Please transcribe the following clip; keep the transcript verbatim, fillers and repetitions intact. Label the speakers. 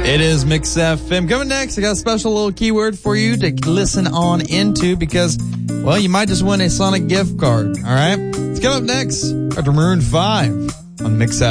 Speaker 1: It is Mix F M. Coming next, I got a special little keyword for you to listen on into because, well, you might just win a Sonic gift card, all right? It's coming up next after Maroon five on Mix F M.